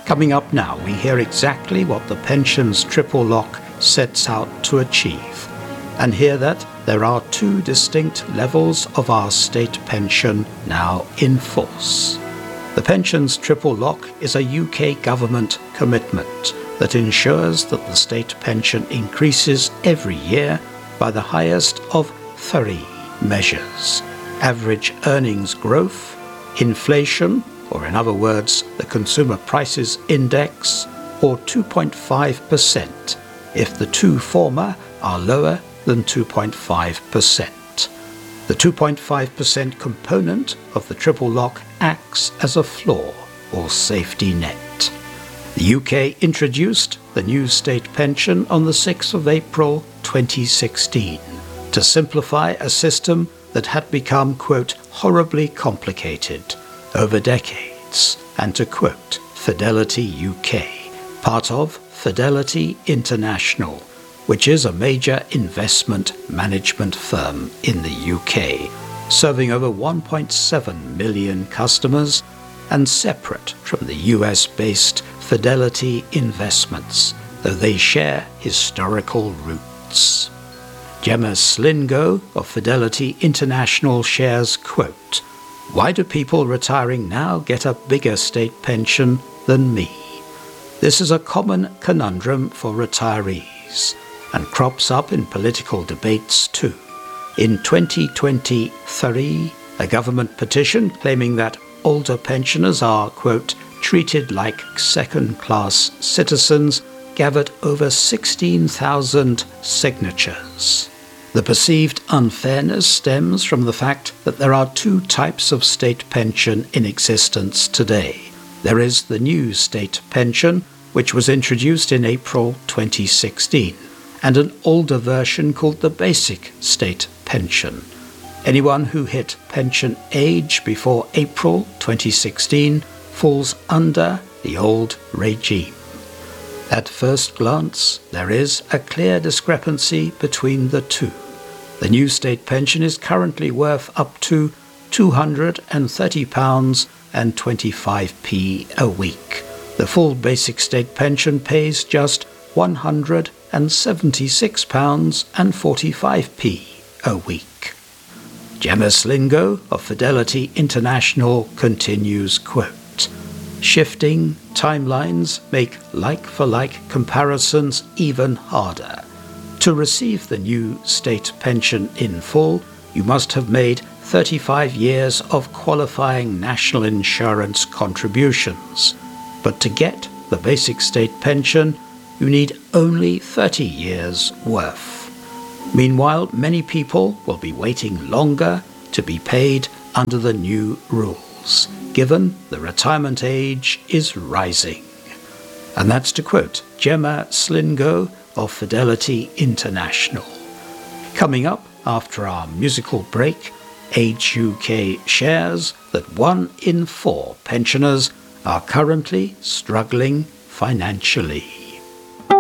Coming up now, we hear exactly what the pensions triple lock sets out to achieve, and hear that there are two distinct levels of our state pension now in force. The pensions triple lock is a UK government commitment that ensures that the state pension increases every year by the highest of three measures: average earnings growth, inflation, or in other words, the Consumer Prices Index, or 2.5% if the two former are lower than 2.5%. The 2.5% component of the triple lock acts as a floor or safety net. The UK introduced the new state pension on the 6th of April 2016 to simplify a system that had become, quote, horribly complicated over decades, and to quote Fidelity UK, part of Fidelity International, which is a major investment management firm in the UK, serving over 1.7 million customers and separate from the US-based Fidelity Investments, though they share historical roots. Gemma Slingo of Fidelity International shares, quote, "Why do people retiring now get a bigger state pension than me? This is a common conundrum for retirees and crops up in political debates too. In 2023, a government petition claiming that older pensioners are, quote, treated like second-class citizens gathered over 16,000 signatures. The perceived unfairness stems from the fact that there are two types of state pension in existence today. There is the new state pension, which was introduced in April 2016, and an older version called the basic state pension. Anyone who hit pension age before April 2016 falls under the old regime. At first glance, there is a clear discrepancy between the two. The new state pension is currently worth up to £230.25 a week. The full basic state pension pays just £176.45 a week. Gemma Slingo of Fidelity International continues, quote, "Shifting timelines make like-for-like comparisons even harder. To receive the new state pension in full, you must have made 35 years of qualifying national insurance contributions. But to get the basic state pension, you need only 30 years' worth. Meanwhile, many people will be waiting longer to be paid under the new rules, given the retirement age is rising." And that's to quote Gemma Slingo of Fidelity International. Coming up after our musical break, Age UK shares that 1 in 4 pensioners are currently struggling financially.